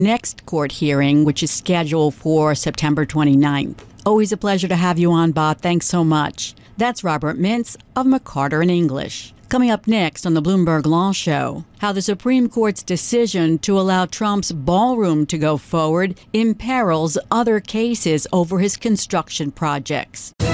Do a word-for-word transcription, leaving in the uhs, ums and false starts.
next court hearing, which is scheduled for September twenty-ninth. Always a pleasure to have you on, Bob. Thanks so much. That's Robert Mintz of McCarter and English. Coming up next on the Bloomberg Law Show, how the Supreme Court's decision to allow Trump's ballroom to go forward imperils other cases over his construction projects.